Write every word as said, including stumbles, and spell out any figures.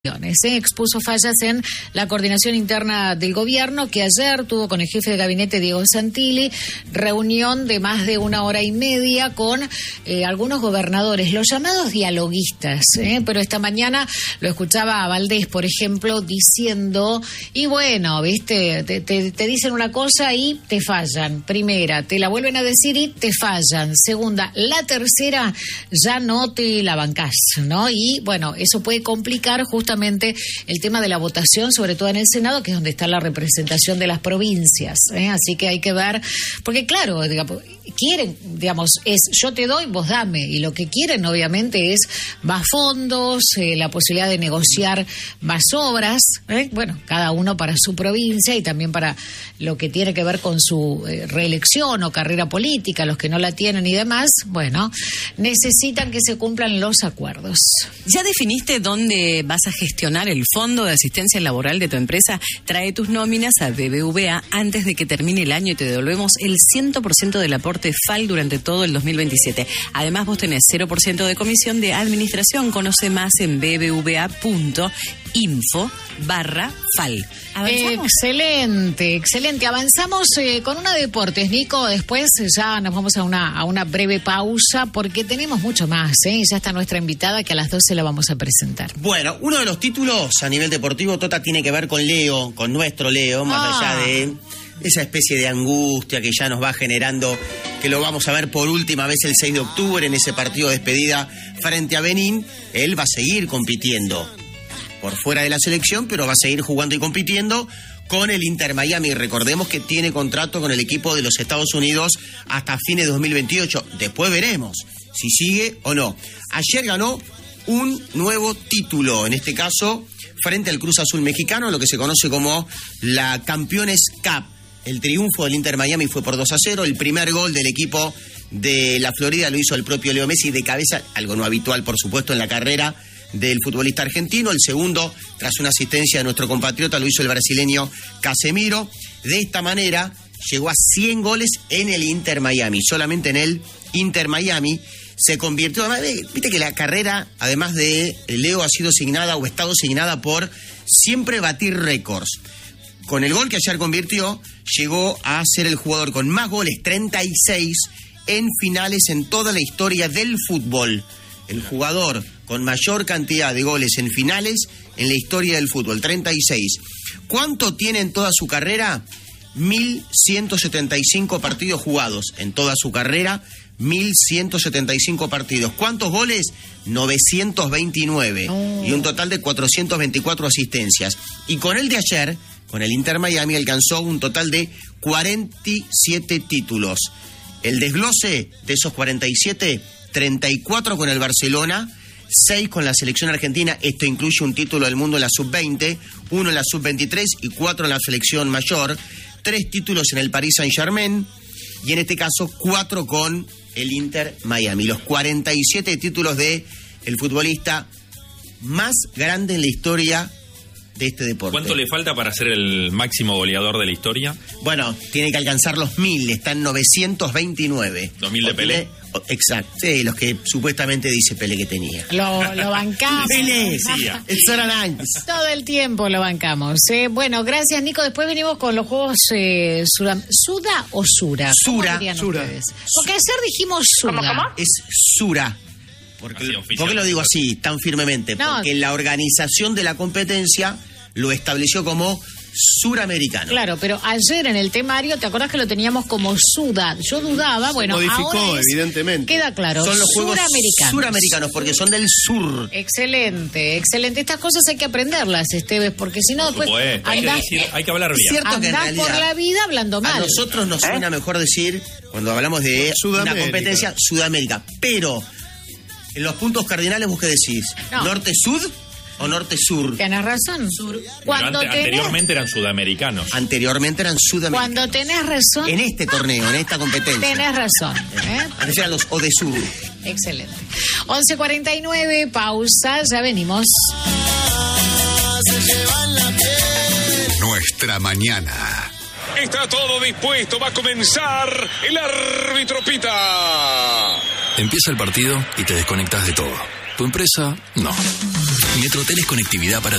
Se expuso fallas en la coordinación interna del gobierno, que ayer tuvo con el jefe de gabinete Diego Santilli reunión de más de una hora y media con eh, algunos gobernadores, los llamados dialoguistas, ¿eh? Pero esta mañana lo escuchaba a Valdés, por ejemplo, diciendo, y bueno, viste, te, te, te dicen una cosa y te fallan, primera, te la vuelven a decir y te fallan, segunda, la tercera ya no te la bancás, ¿no? Y bueno, eso puede complicar justamente el tema de la votación, sobre todo en el Senado, que es donde está la representación de las provincias, ¿eh? Así que hay que ver, porque claro, digamos, quieren, digamos, es yo te doy, vos dame, y lo que quieren obviamente es más fondos, eh, la posibilidad de negociar más obras, ¿eh? Bueno, cada uno para su provincia y también para lo que tiene que ver con su eh, reelección o carrera política, los que no la tienen y demás, bueno, necesitan que se cumplan los acuerdos. ¿Ya definiste dónde vas a gestionar el fondo de asistencia laboral de tu empresa? Trae tus nóminas a B B V A antes de que termine el año y te devolvemos el cien por ciento del aporte F A L durante todo el dos mil veintisiete. Además, vos tenés cero por ciento de comisión de administración. Conoce más en bbva.info barra FAL. ¿Avanzamos? Excelente, excelente. Avanzamos eh, con una de deportes, Nico. Después ya nos vamos a una, a una breve pausa porque tenemos mucho más, ¿eh? Ya está nuestra invitada que a las doce la vamos a presentar. Bueno, uno de los títulos a nivel deportivo, Tota, tiene que ver con Leo, con nuestro Leo, más ah. allá de esa especie de angustia que ya nos va generando, que lo vamos a ver por última vez el seis de octubre en ese partido de despedida frente a Benín. Él va a seguir compitiendo por fuera de la selección, pero va a seguir jugando y compitiendo con el Inter Miami. Recordemos que tiene contrato con el equipo de los Estados Unidos hasta fines de dos mil veintiocho. Después veremos si sigue o no. Ayer ganó un nuevo título, en este caso frente al Cruz Azul mexicano, lo que se conoce como la Campeones Cup. El triunfo del Inter Miami fue por dos a cero. El primer gol del equipo de la Florida lo hizo el propio Leo Messi de cabeza, algo no habitual, por supuesto, en la carrera del futbolista argentino. El segundo, tras una asistencia de nuestro compatriota, lo hizo el brasileño Casemiro. De esta manera llegó a cien goles en el Inter Miami. Solamente en el Inter Miami se convirtió, viste que la carrera, además de Leo, ha sido asignada o estado asignada por siempre batir récords. Con el gol que ayer convirtió, llegó a ser el jugador con más goles, treinta y seis, en finales en toda la historia del fútbol. El jugador con mayor cantidad de goles en finales en la historia del fútbol, treinta y seis. ¿Cuánto tiene en toda su carrera? mil ciento setenta y cinco partidos jugados en toda su carrera, mil ciento setenta y cinco partidos. ¿Cuántos goles? novecientos veintinueve. Oh. Y un total de cuatrocientas veinticuatro asistencias. Y con el de ayer, con el Inter Miami, alcanzó un total de cuarenta y siete títulos. El desglose de esos cuarenta y siete, treinta y cuatro con el Barcelona, seis con la selección argentina. Esto incluye un título del mundo en la sub veinte, uno en la sub veintitrés y cuatro en la selección mayor. Tres títulos en el Paris Saint-Germain y en este caso cuatro con el Inter Miami. Los cuarenta y siete títulos de el futbolista más grande en la historia de este deporte. ¿Cuánto le falta para ser el máximo goleador de la historia? Bueno, tiene que alcanzar los mil, está en novecientos veintinueve. ¿Los mil de Pelé? Exacto, sí, los que supuestamente dice Pelé que tenía. Lo, lo bancamos. Pelé, sí, todo el tiempo lo bancamos. Eh, bueno, gracias, Nico. Después venimos con los juegos eh, Sura, ¿Suda o Sura? Sura. Sura. Porque ayer dijimos Suda. ¿Cómo, cómo? Es Sura. Porque, ¿Por qué lo digo así, tan firmemente? No. Porque la organización de la competencia lo estableció como suramericano. Claro, pero ayer en el temario, ¿te acordás que lo teníamos como Suda? Yo dudaba, bueno, se modificó, ahora es, evidentemente. Queda claro, son los juegos suramericanos. Suramericanos, porque son del sur. Excelente, excelente. Estas cosas hay que aprenderlas, Esteves, porque si no después supuesto, hay, andás, que decir, hay que hablar bien. Es cierto que en realidad, por la vida hablando mal. A nosotros nos suena ¿Eh? mejor decir, cuando hablamos de Sudamérica. Una competencia, Sudamérica. Pero en los puntos cardinales, ¿vos qué decís? No. ¿Norte-sud o norte-sur? Tienes razón. Sur. Cuando ante, tenés... Anteriormente eran sudamericanos. Anteriormente eran sudamericanos. Cuando tenés razón. En este torneo, en esta competencia. Tenés razón. ¿eh? Antes eran los Odesur. Excelente. once cuarenta y nueve, pausa, ya venimos. Nuestra mañana. Está todo dispuesto, va a comenzar el árbitro pita. Empieza el partido y te desconectas de todo. Tu empresa, no. Metrotel es conectividad para